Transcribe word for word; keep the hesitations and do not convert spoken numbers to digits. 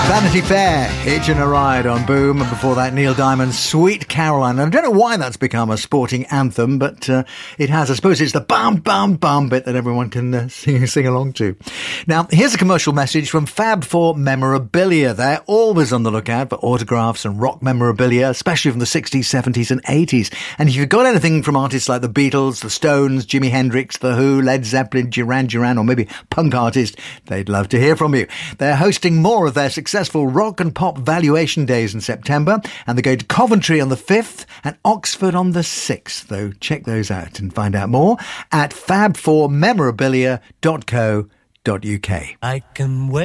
Vanity Fair, Hitching a Ride on Boom, and before that Neil Diamond's Sweet Caroline. And I don't know why that's become a sporting anthem, but uh, it has. I suppose it's the bum, bum, bum bit that everyone can uh, sing, sing along to. Now, here's a commercial message from Fab Four Memorabilia. They're always on the lookout for autographs and rock memorabilia, especially from the sixties, seventies and eighties. And if you've got anything from artists like the Beatles, the Stones, Jimi Hendrix, The Who, Led Zeppelin, Duran Duran, or maybe punk artist, they'd love to hear from you. They're hosting more of their successful rock and pop valuation days in September, and they're going to Coventry on the fifth and Oxford on the sixth. So check those out and find out more at fab four memorabilia dot co dot uk. I can wait.